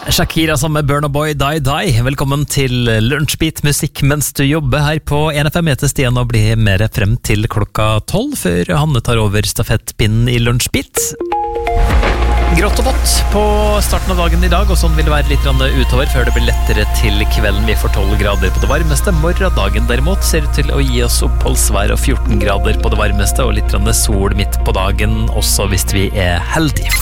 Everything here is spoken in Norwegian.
Shakira sammen med Burna Boy, Die Die. Velkommen til Lunsjbit musikk mens du jobber her på NFM. Heter Stian og blir mer frem til klokka 12 før Hanne tar over stafettpinnen i Lunsjbit. Grått og vått på starten av dagen i dag, og sånn vil det være litt utover før det blir lettere til kvelden. Vi får 12 grader på det varmeste. Morgendagen derimot ser ut til å gi oss oppholdsvær og 14 grader på det varmeste, og litt sol midt på dagen også hvis vi er heldige.